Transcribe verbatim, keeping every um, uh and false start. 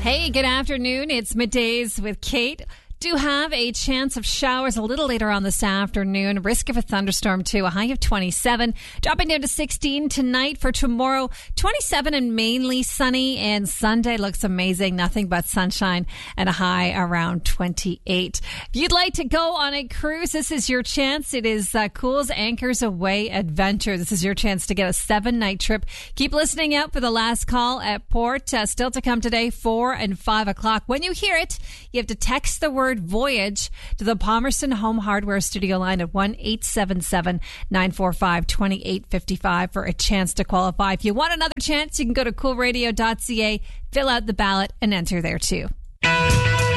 Hey, good afternoon. It's Middays with Kate. Do have a chance of showers a little later on this afternoon. Risk of a thunderstorm too. A high of twenty-seven. Dropping down to sixteen tonight. For tomorrow, twenty-seven and mainly sunny. And Sunday looks amazing. Nothing but sunshine and a high around twenty-eight. If you'd like to go on a cruise, this is your chance. It is uh, Cool's Anchors Away Adventure. This is your chance to get a seven-night trip. Keep listening out for the last call at port. Uh, still to come today, four and five o'clock. When you hear it, you have to text the word Voyage to the Palmerston Home Hardware Studio line at one eight seven seven, nine four five, two eight five five for a chance to qualify. If you want another chance, you can go to cool radio dot c a, fill out the ballot, and enter there too.